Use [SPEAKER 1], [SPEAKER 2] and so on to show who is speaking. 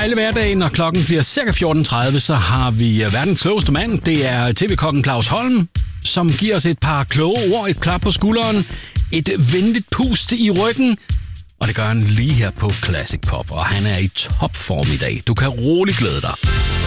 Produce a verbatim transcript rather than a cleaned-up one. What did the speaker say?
[SPEAKER 1] alle hverdage, når klokken bliver cirka fjorten tredive, så har vi verdens klogeste mand. Det er tv-kokken Claus Holm, som giver os et par kloge ord, et klap på skulderen, et venligt pust i ryggen. Og det gør han lige her på Classic Pop, og han er i topform i dag. Du kan roligt glæde dig.